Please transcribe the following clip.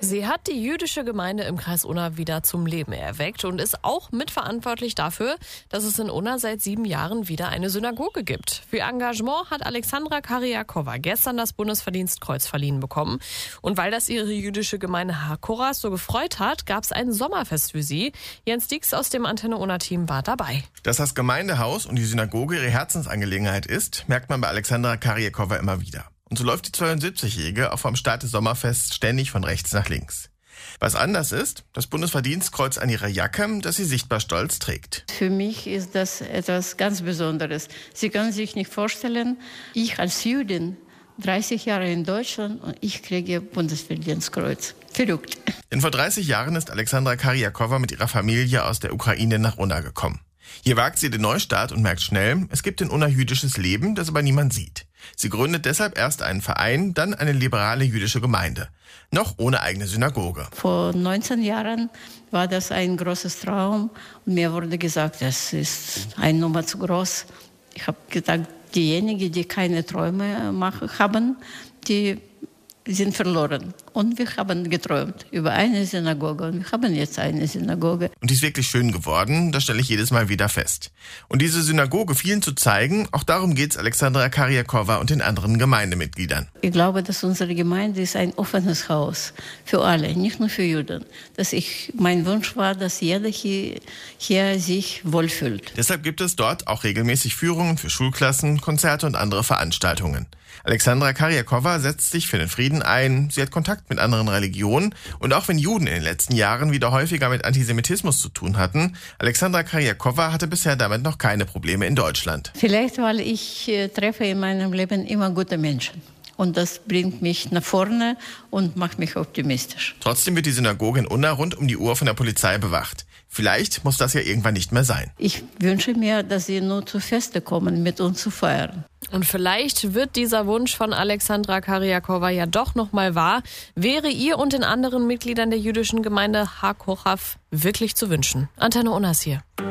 Sie hat die jüdische Gemeinde im Kreis Unna wieder zum Leben erweckt und ist auch mitverantwortlich dafür, dass es in Unna seit 7 Jahren wieder eine Synagoge gibt. Für ihr Engagement hat Alexandra Kariakova gestern das Bundesverdienstkreuz verliehen bekommen. Und weil das ihre jüdische Gemeinde Hakoras so gefreut hat, gab es ein Sommerfest für sie. Jens Dieks aus dem Antenne Unna-Team war dabei. Dass das Gemeindehaus und die Synagoge ihre Herzensangelegenheit ist, merkt man bei Alexandra Kariakova immer wieder. Und so läuft die 72-Jährige auch vom Start des Sommerfests ständig von rechts nach links. Was anders ist, das Bundesverdienstkreuz an ihrer Jacke, das sie sichtbar stolz trägt. Für mich ist das etwas ganz Besonderes. Sie können sich nicht vorstellen, ich als Jüdin, 30 Jahre in Deutschland, und ich kriege Bundesverdienstkreuz. Verrückt. Denn vor 30 Jahren ist Alexandra Kariakova mit ihrer Familie aus der Ukraine nach Unna gekommen. Hier wagt sie den Neustart und merkt schnell, es gibt in Unna jüdisches Leben, das aber niemand sieht. Sie gründet deshalb erst einen Verein, dann eine liberale jüdische Gemeinde. Noch ohne eigene Synagoge. Vor 19 Jahren war das ein großes Traum. Und mir wurde gesagt, das ist eine Nummer zu groß. Ich habe gedacht, diejenigen, die keine Träume haben, die sind verloren. Und wir haben geträumt über eine Synagoge und wir haben jetzt eine Synagoge. Und die ist wirklich schön geworden, das stelle ich jedes Mal wieder fest. Und diese Synagoge vielen zu zeigen, auch darum geht es Alexandra Kariakova und den anderen Gemeindemitgliedern. Ich glaube, dass unsere Gemeinde ist ein offenes Haus für alle, nicht nur für Juden. Mein Wunsch war, dass jeder hier sich wohlfühlt. Deshalb gibt es dort auch regelmäßig Führungen für Schulklassen, Konzerte und andere Veranstaltungen. Alexandra Kariakova setzt sich für den Frieden ein, sie hat Kontakt mit anderen Religionen und auch wenn Juden in den letzten Jahren wieder häufiger mit Antisemitismus zu tun hatten, Alexandra Kariakova hatte bisher damit noch keine Probleme in Deutschland. Vielleicht, weil ich treffe in meinem Leben immer gute Menschen. Und das bringt mich nach vorne und macht mich optimistisch. Trotzdem wird die Synagoge in Unna rund um die Uhr von der Polizei bewacht. Vielleicht muss das ja irgendwann nicht mehr sein. Ich wünsche mir, dass sie nur zu Feste kommen, mit uns zu feiern. Und vielleicht wird dieser Wunsch von Alexandra Kariakova ja doch nochmal wahr. Wäre ihr und den anderen Mitgliedern der jüdischen Gemeinde Hakoras wirklich zu wünschen. Antenne Unna hier.